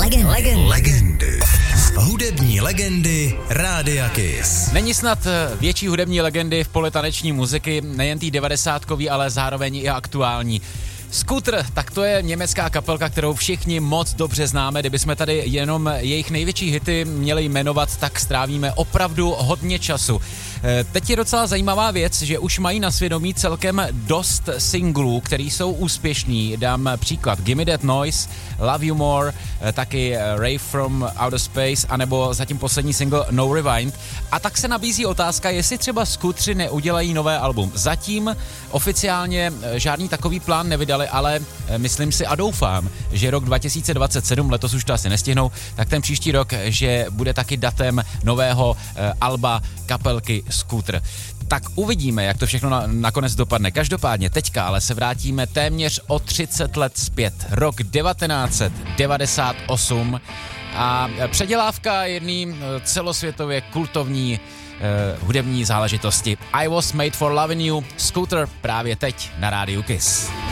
Legendy. Hudební legendy Rádia Kiss. Není snad větší hudební legendy v poli taneční muziky, nejen tý 90kový, ale zároveň i aktuální. Scooter, tak to je německá kapelka, kterou všichni moc dobře známe. Kdybychom tady jenom jejich největší hity měli jmenovat, tak strávíme opravdu hodně času. Teď je docela zajímavá věc, že už mají na svědomí celkem dost singlů, který jsou úspěšní. Dám příklad Gimme That Noise, Love You More, taky Rave from Outer Space, anebo zatím poslední single No Rewind. A tak se nabízí otázka, jestli třeba Scootři neudělají nové album. Zatím oficiálně žádný takový plán nevydali, ale myslím si a doufám, že rok 2027, letos už to asi nestihnou, tak ten příští rok, že bude taky datem nového alba kapelky Scooter. Tak uvidíme, jak to všechno nakonec dopadne. Každopádně teďka ale se vrátíme téměř o 30 let zpět. Rok 1998 a předělávka jedný celosvětově kultovní hudební záležitosti. I Was Made for Loving You, Scooter právě teď na rádiu Kiss.